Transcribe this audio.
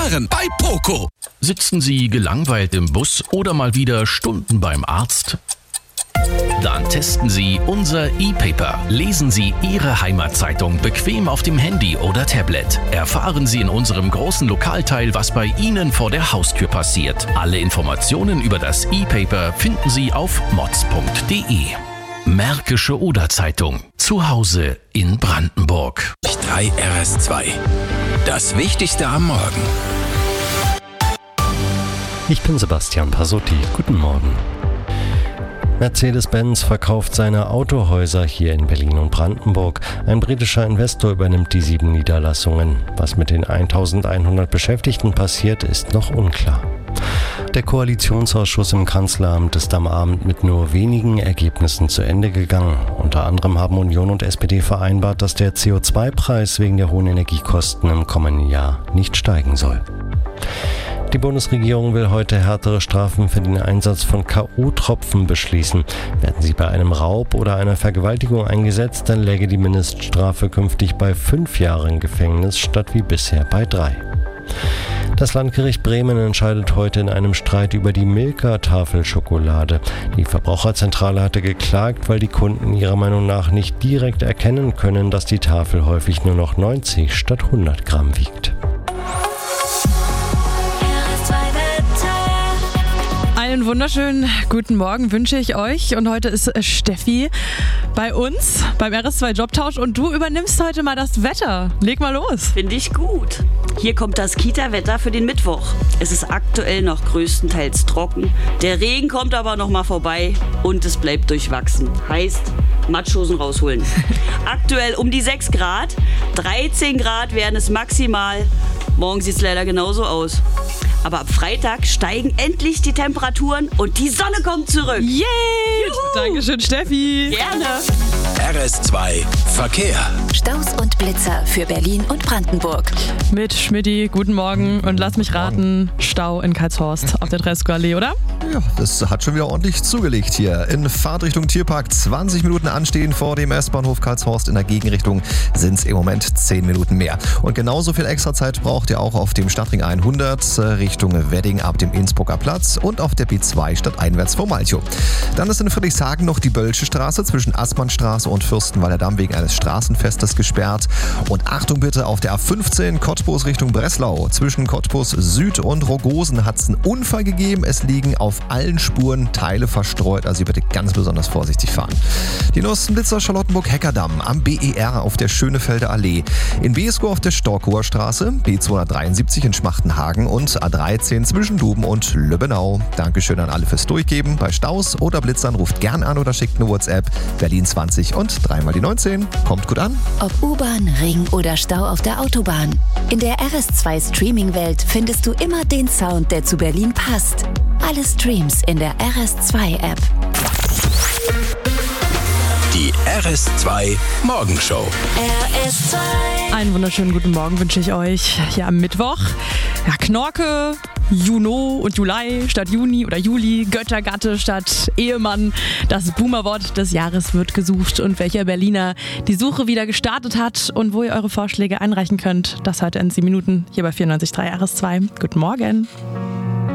Bei Poco. Sitzen Sie gelangweilt im Bus oder mal wieder Stunden beim Arzt? Dann testen Sie unser E-Paper. Lesen Sie Ihre Heimatzeitung bequem auf dem Handy oder Tablet. Erfahren Sie in unserem großen Lokalteil, was bei Ihnen vor der Haustür passiert. Alle Informationen über das E-Paper finden Sie auf mods.de. Märkische Oder-Zeitung. Zu Hause in Brandenburg. 3 RS2. Das Wichtigste am Morgen. Ich bin Sebastian Pasotti. Guten Morgen. Mercedes-Benz verkauft seine Autohäuser hier in Berlin und Brandenburg. Ein britischer Investor übernimmt die 7 Niederlassungen. Was mit den 1100 Beschäftigten passiert, ist noch unklar. Der Koalitionsausschuss im Kanzleramt ist am Abend mit nur wenigen Ergebnissen zu Ende gegangen. Unter anderem haben Union und SPD vereinbart, dass der CO2-Preis wegen der hohen Energiekosten im kommenden Jahr nicht steigen soll. Die Bundesregierung will heute härtere Strafen für den Einsatz von K.O.-Tropfen beschließen. Werden sie bei einem Raub oder einer Vergewaltigung eingesetzt, dann läge die Mindeststrafe künftig bei 5 Jahren Gefängnis statt wie bisher bei 3. Das Landgericht Bremen entscheidet heute in einem Streit über die Milka-Tafelschokolade. Die Verbraucherzentrale hatte geklagt, weil die Kunden ihrer Meinung nach nicht direkt erkennen können, dass die Tafel häufig nur noch 90 statt 100 Gramm wiegt. Einen wunderschönen guten Morgen wünsche ich euch und heute ist Steffi bei uns beim RS2 Jobtausch und du übernimmst heute mal das Wetter. Leg mal los. Finde ich gut. Hier kommt das Kita-Wetter für den Mittwoch. Es ist aktuell noch größtenteils trocken. Der Regen kommt aber noch mal vorbei und es bleibt durchwachsen. Heißt, Matschhosen rausholen. Aktuell um die 6 Grad, 13 Grad werden es maximal. Morgen sieht es leider genauso aus. Aber ab Freitag steigen endlich die Temperaturen und die Sonne kommt zurück. Yay! Juhu. Dankeschön, Steffi. Gerne. RS2 Verkehr. Staus und Blitzer für Berlin und Brandenburg. Mit Schmidti, guten Morgen und lass mich raten, Stau in Karlshorst auf der Dresko-Allee, oder? Ja, das hat schon wieder ordentlich zugelegt hier. In Fahrtrichtung Tierpark 20 Minuten anstehen vor dem S-Bahnhof Karlshorst. In der Gegenrichtung sind es im Moment 10 Minuten mehr. Und genauso viel Extrazeit braucht ihr auch auf dem Stadtring 100 Richtung Wedding ab dem Innsbrucker Platz und auf der B2 stadteinwärts vor Malchow. Dann ist in Friedrichshagen noch die Bölsche Straße zwischen Aßmannstraße und Fürstenwalder Damm wegen eines Straßenfestes gesperrt. Und Achtung bitte, auf der A15 Cottbus Richtung Breslau. Zwischen Cottbus Süd und Rogosen hat es einen Unfall gegeben. Es liegen auf allen Spuren Teile verstreut, also bitte ganz besonders vorsichtig fahren. Die neuesten Blitzer Charlottenburg-Heckerdamm am BER auf der Schönefelder Allee. In Beeskow auf der Storkower Straße, B273 in Schmachtenhagen und A13 zwischen Duben und Lübbenau. Dankeschön an alle fürs Durchgeben. Bei Staus oder Blitzern ruft gern an oder schickt eine WhatsApp. Berlin 20 und 3 mal die 19. Kommt gut an. Ob U-Bahn, Ring oder Stau auf der Autobahn. In der RS2 Streaming-Welt findest du immer den Sound, der zu Berlin passt. Alle Streams in der RS2-App. Die RS2 Morgenshow. RS2. Einen wunderschönen guten Morgen wünsche ich euch hier am Mittwoch. Ja, Knorke, Juno und Juli statt Juni oder Juli, Göttergatte statt Ehemann. Das Boomerwort des Jahres wird gesucht und welcher Berliner die Suche wieder gestartet hat und wo ihr eure Vorschläge einreichen könnt, das heute in 7 Minuten hier bei 94.3 RS2. Guten Morgen.